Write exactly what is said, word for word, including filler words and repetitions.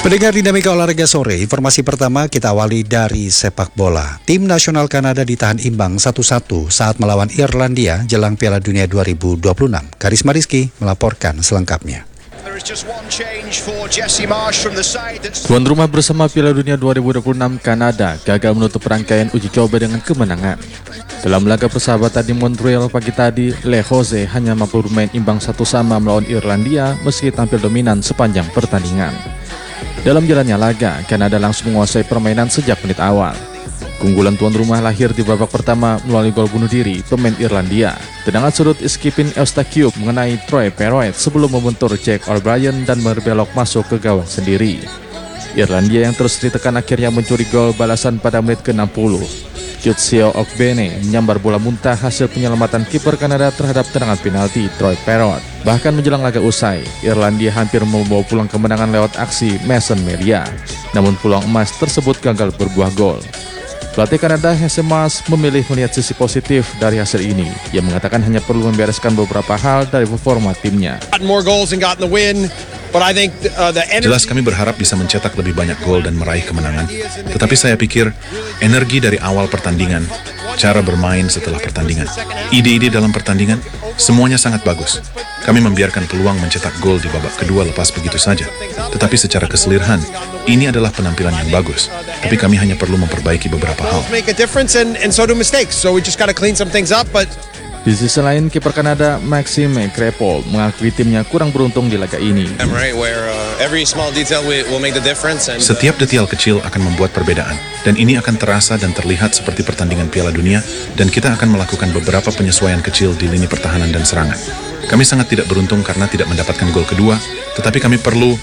Pendengar Dinamika Olahraga Sore, informasi pertama kita awali dari sepak bola. Tim nasional Kanada ditahan imbang satu satu saat melawan Irlandia jelang Piala Dunia dua ribu dua puluh enam. Karisma Rizky melaporkan selengkapnya. Tuan rumah bersama Piala Dunia dua ribu dua puluh enam Kanada gagal menutup rangkaian uji coba dengan kemenangan. Dalam laga persahabatan di Montreal pagi tadi, Le Jose hanya mampu bermain imbang satu sama melawan Irlandia meski tampil dominan sepanjang pertandingan. Dalam jalannya laga, Kanada langsung menguasai permainan sejak menit awal. Keunggulan tuan rumah lahir di babak pertama melalui gol bunuh diri pemain Irlandia. Tendangan sudut Skipin Eustachiou mengenai Troy Parrott sebelum membentur Jack O'Brien dan berbelok masuk ke gawang sendiri. Irlandia yang terus ditekan akhirnya mencuri gol balasan pada menit ke enam puluh. Jutcio Ogbene menyambar bola muntah hasil penyelamatan kiper Kanada terhadap tendangan penalti Troy Parrott. Bahkan menjelang laga usai, Irlandia hampir membawa pulang kemenangan lewat aksi Mason Melia. Namun peluang emas tersebut gagal berbuah gol. Pelatih Kanada Hesse Mars memilih melihat sisi positif dari hasil ini. Ia mengatakan hanya perlu membereskan beberapa hal dari performa timnya. Jelas kami berharap bisa mencetak lebih banyak gol dan meraih kemenangan. Tetapi saya pikir energi dari awal pertandingan, cara bermain setelah pertandingan, ide-ide dalam pertandingan, semuanya sangat bagus. Kami membiarkan peluang mencetak gol di babak kedua lepas begitu saja. Tetapi secara keseluruhan, ini adalah penampilan yang bagus. Tapi kami hanya perlu memperbaiki beberapa hal. Di sisi lain, kiper Kanada Maxime Crepeau mengakui timnya kurang beruntung di laga ini. Setiap detail kecil akan membuat perbedaan, dan ini akan terasa dan terlihat seperti pertandingan Piala Dunia, dan kita akan melakukan beberapa penyesuaian kecil di lini pertahanan dan serangan. Kami sangat tidak beruntung karena tidak mendapatkan gol kedua, tetapi kami perlu